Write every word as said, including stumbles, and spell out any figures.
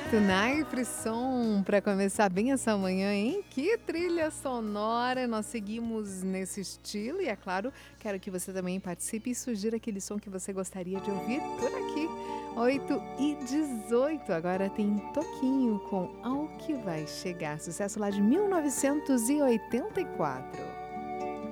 Tunai Frisson, para começar bem essa manhã, hein? Que trilha sonora! Nós seguimos nesse estilo e, é claro, quero que você também participe e sugira aquele som que você gostaria de ouvir por aqui. oito e dezoito, agora tem Toquinho com Ao Que Vai Chegar, sucesso lá de mil novecentos e oitenta e quatro.